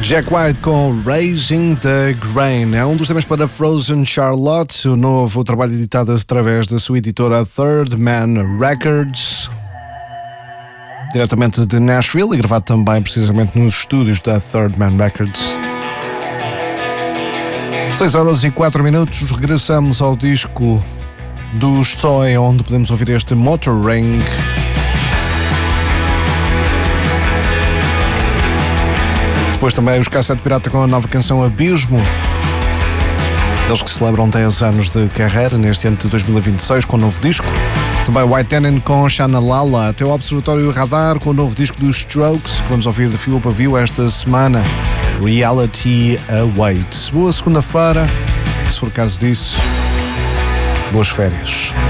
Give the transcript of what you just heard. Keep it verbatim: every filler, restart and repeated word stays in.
Jack White com Raising the Grain é um dos temas para Frozen Charlotte, o novo trabalho editado através da sua editora Third Man Records, diretamente de Nashville e gravado também precisamente nos estúdios da Third Man Records. seis horas e quatro minutos, regressamos ao disco dos Soy, onde podemos ouvir este Motor Ring. Depois também os Cassete Pirata com a nova canção Abismo. Eles que celebram dez anos de carreira neste ano de dois mil e vinte e seis com o novo disco. Também White Tenon com Shanalala. Até o Observatório Radar com o novo disco dos Strokes, que vamos ouvir de fio para fio esta semana. Reality Awaits. Boa segunda-feira. Se for caso disso, boas férias.